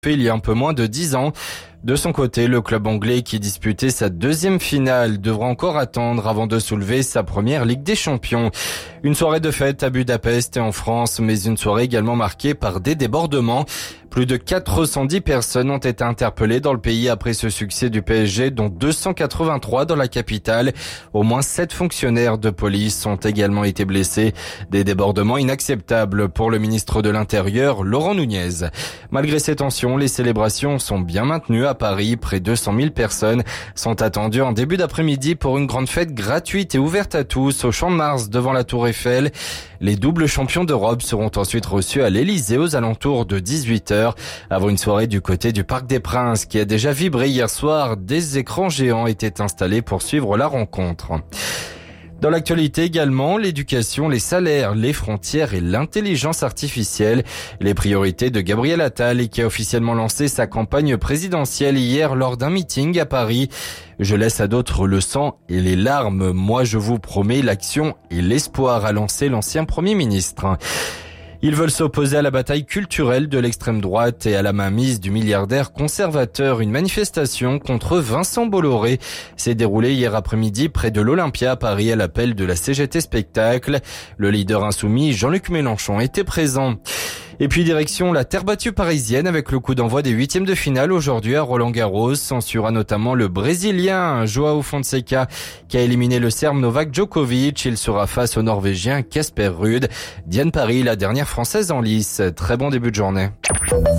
il y a un peu moins de 10 ans. De son côté, le club anglais qui disputait sa deuxième finale devra encore attendre avant de soulever sa première Ligue des Champions. Une soirée de fête à Budapest et en France, mais une soirée également marquée par des débordements. Plus de 410 personnes ont été interpellées dans le pays après ce succès du PSG, dont 283 dans la capitale. Au moins 7 fonctionnaires de police ont également été blessés. Des débordements inacceptables pour le ministre de l'Intérieur, Laurent Nunez. Malgré ces tensions, les célébrations sont bien maintenues à Paris. Près de 200 000 personnes sont attendues en début d'après-midi pour une grande fête gratuite et ouverte à tous au Champ de Mars devant la Tour Eiffel. Les doubles champions d'Europe seront ensuite reçus à l'Elysée aux alentours de 18h. Avant une soirée du côté du Parc des Princes qui a déjà vibré hier soir, des écrans géants étaient installés pour suivre la rencontre. Dans l'actualité également, l'éducation, les salaires, les frontières et l'intelligence artificielle. Les priorités de Gabriel Attal qui a officiellement lancé sa campagne présidentielle hier lors d'un meeting à Paris. Je laisse à d'autres le sang et les larmes. Moi, je vous promets l'action et l'espoir, a lancé l'ancien Premier ministre. Ils veulent s'opposer à la bataille culturelle de l'extrême droite et à la mainmise du milliardaire conservateur. Une manifestation contre Vincent Bolloré s'est déroulée hier après-midi près de l'Olympia à Paris à l'appel de la CGT Spectacle. Le leader insoumis Jean-Luc Mélenchon était présent. Et puis direction la terre battue parisienne avec le coup d'envoi des 8e de finale aujourd'hui à Roland-Garros. S'ensuivra notamment le Brésilien João Fonseca qui a éliminé le Serbe Novak Djokovic. Il sera face au Norvégien Casper Ruud. Diane Paris, la dernière Française en lice. Très bon début de journée.